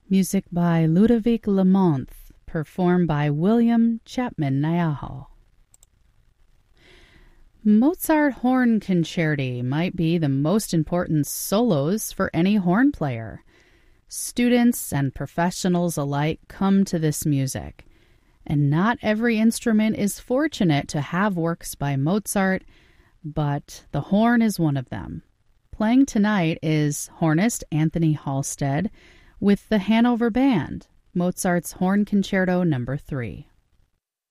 Music by Ludovic Lamont, performed by William Chapman Niahau. Mozart Horn Concerti might be the most important solos for any horn player. Students and professionals alike come to this music, and not every instrument is fortunate to have works by Mozart, but the horn is one of them. Playing tonight is hornist Anthony Halstead with the Hanover Band, Mozart's Horn Concerto No. 3.